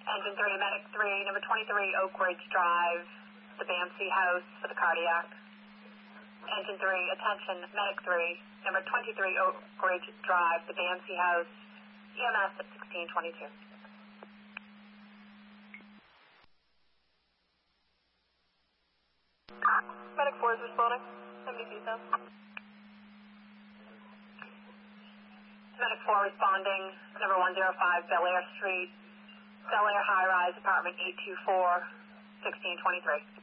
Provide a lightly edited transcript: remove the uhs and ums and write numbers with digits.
Engine 3, Medic 3, number 23 Oak Ridge Drive, the BAMC house for the cardiac. Engine 3, attention, Medic 3, number 23 Oak Ridge Drive, the BAMC house, EMS at 1622. Medic 4 is responding. MDC sound. Medic 4 responding, number 105 Bel Air Street, Bel Air High Rise, apartment 824, 1623.